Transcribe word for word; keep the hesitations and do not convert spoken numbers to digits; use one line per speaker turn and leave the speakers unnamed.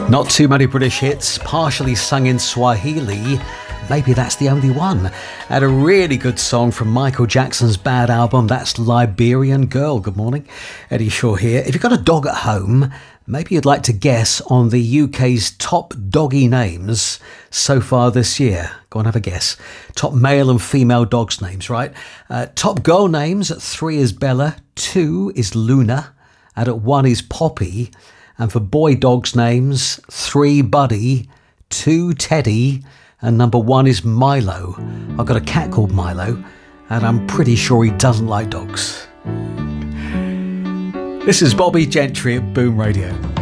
Not too many British hits, partially sung in Swahili. Maybe that's the only one. And a really good song from Michael Jackson's Bad album, that's Liberian Girl. Good morning, Eddie Shaw here. If you've got a dog at home, maybe you'd like to guess on the U K's top doggy names so far this year. Go on, have a guess. Top male and female dogs' names, right? Uh, top girl names, at three is Bella, two is Luna, and at one is Poppy. And for boy dogs' names, three Buddy, two Teddy, and number one is Milo. I've got a cat called Milo, and I'm pretty sure he doesn't like dogs. This is Bobby Gentry at Boom Radio.